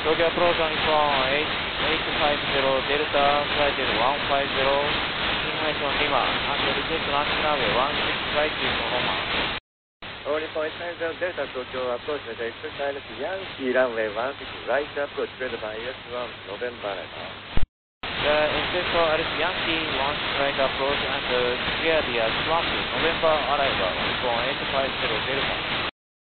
Tokyo approach on Nippon 850 Delta flight 150 information Lima and request landing runway 16 right to Yokohama. Nippon 850 Delta Tokyo approach with exercise Yankee runway 16 right approach cleared by US1 November. The instructor is Yankee 1 right approach and clear the swamp November arrival on Nippon 850 Delta.